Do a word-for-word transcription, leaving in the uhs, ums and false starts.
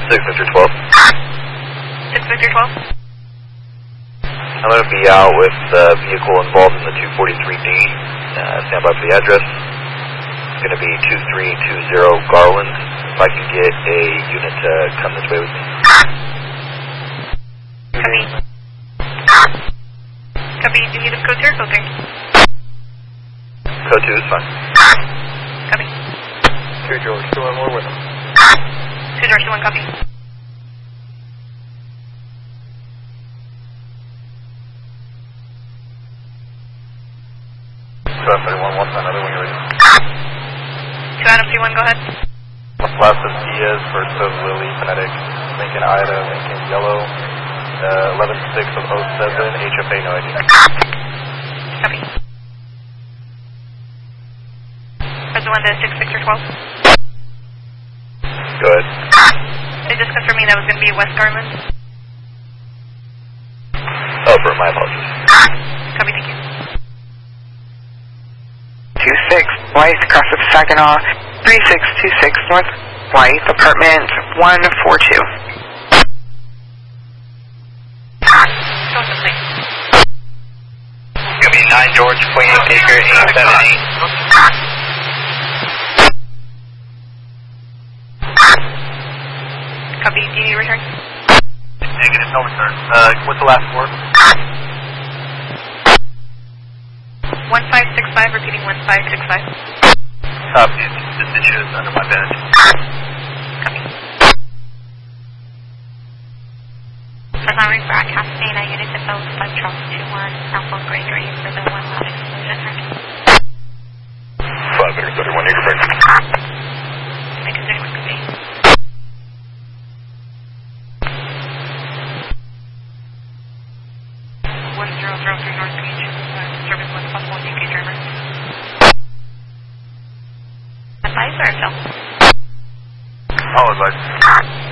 six Victor twelve. six Victor twelve. I'm going to be out with the vehicle involved in the two forty-three D. Uh, stand by for the address. It's going to be two three two zero Garland. If I can get a unit to come this way with me. Copy. Copy. Do you need a code two or code three? Code two is fine. Copy. Two George, two one more with him. two George, two one, copy. two F thirty-one, what's another when you're ready? two Adam three one, go ahead. Last of Diaz, first of Lily, Phonetic, Lincoln Ida, Lincoln Yellow, uh, eleven six of oh seven, H F A, no I D. Copy. Press one to six Victor twelve. Go ahead. They just confirming that was going to be West Garland. Oh, for my apologies. Copy, thank you. two six, White, cross of Saginaw, three six two six North White, apartment one four two. Show us the place. It's going to be nine George, Queen, Acre, eight seven eight. Copy, do you need a return? Negative, no return. Uh, what's the last four? one five six five, repeating one five six five. Copy, this issue is under my badge. Copy. Alarming broadcasting a unit to Bell Spud Charles two one, Alpha Gregory for the one loud explosion. five Victor thirty-one, Acre break. Make a thirty-one, copy. one zero zero three North Beach, uh, disturbance with possible U K driver. Advisor or Phil? All advice.